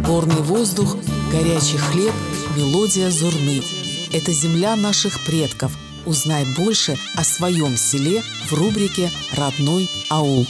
Горный воздух, горячий хлеб, мелодия зурны. Это земля наших предков. Узнай больше о своем селе в рубрике «Родной аул».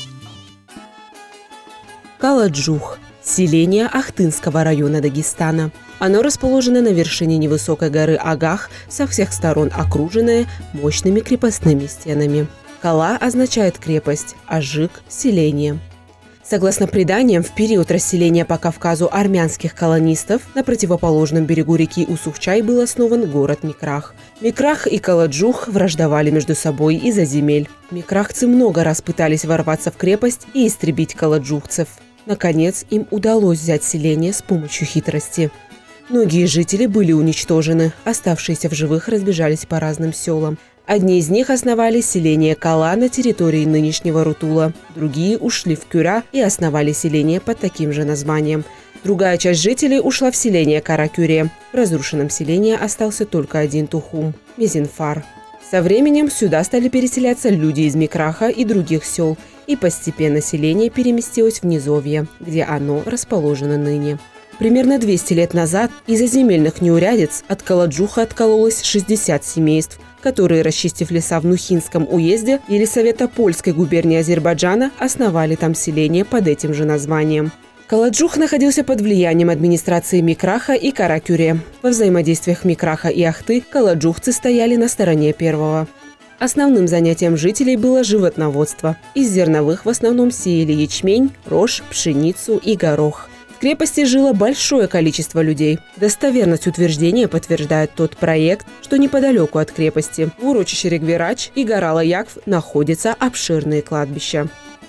Каладжух – селение Ахтынского района Дагестана. Оно расположено на вершине невысокой горы Агах, со всех сторон окруженное мощными крепостными стенами. Кала означает крепость, а жик – селение. Согласно преданиям, в период расселения по Кавказу армянских колонистов на противоположном берегу реки Усухчай был основан город Микрах. Микрах и Каладжух враждовали между собой из-за земель. Микрахцы много раз пытались ворваться в крепость и истребить каладжухцев. Наконец, им удалось взять селение с помощью хитрости. Многие жители были уничтожены, оставшиеся в живых разбежались по разным селам. Одни из них основали селение Кала на территории нынешнего Рутула, другие ушли в Кюра и основали селение под таким же названием. Другая часть жителей ушла в селение Каракюре. В разрушенном селении остался только один Тухум – Мезинфар. Со временем сюда стали переселяться люди из Микраха и других сел, и постепенно селение переместилось в низовье, где оно расположено ныне. Примерно 200 лет назад из-за земельных неурядиц от Каладжуха откололось 60 семейств, которые, расчистив леса в Нухинском уезде Елисаветопольской губернии Азербайджана, основали там селение под этим же названием. Каладжух находился под влиянием администрации Микраха и Каракюре. Во взаимодействиях Микраха и Ахты каладжухцы стояли на стороне первого. Основным занятием жителей было животноводство. Из зерновых в основном сеяли ячмень, рожь, пшеницу и горох. В крепости жило большое количество людей. Достоверность утверждения подтверждает тот проект, что неподалеку от крепости, в урочище Регверач и гора Лаякв, находятся обширные кладбища.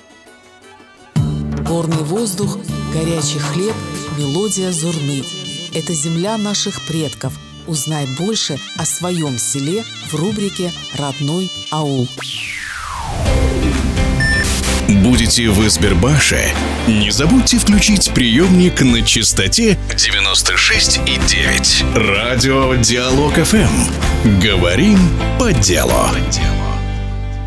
Горный воздух, горячий хлеб, мелодия зурны. Это земля наших предков. Узнай больше о своем селе в рубрике «Родной аул». Будете в Избербаше? Не забудьте включить приемник на частоте 96,9. Радио Диалог ФМ. Говорим по делу.